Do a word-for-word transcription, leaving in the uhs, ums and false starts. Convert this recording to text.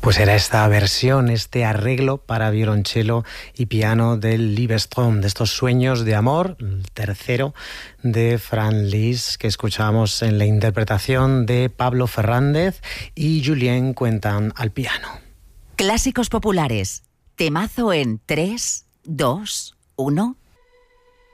Pues era esta versión, este arreglo para violonchelo y piano del Liebestrom, de estos sueños de amor, el tercero de Franz Liszt, que escuchamos en la interpretación de Pablo Fernández y Julien Quentin al piano. Clásicos populares, temazo en tres, dos, uno...